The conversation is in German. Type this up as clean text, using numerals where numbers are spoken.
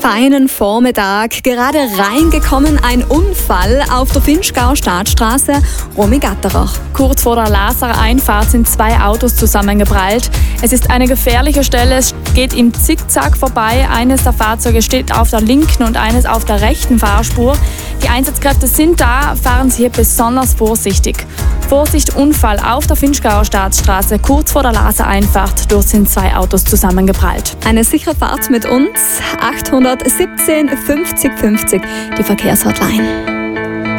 feinen Vormittag. Gerade reingekommen ein Unfall auf der Vinschgauer Staatsstraße, Romy-Gatterach. Kurz vor der Lasarer Einfahrt sind zwei Autos zusammengeprallt. Es ist eine gefährliche Stelle, es geht im Zickzack vorbei. Eines der Fahrzeuge steht auf der linken und eines auf der rechten Fahrspur. Die Einsatzkräfte sind da, fahren Sie hier besonders vorsichtig. Vorsicht, Unfall auf der Vinschgauer Staatsstraße, kurz vor der Lasarer Einfahrt. Dort sind zwei Autos zusammengeprallt. Eine sichere Fahrt mit uns, 817 50 50, die Verkehrshotline.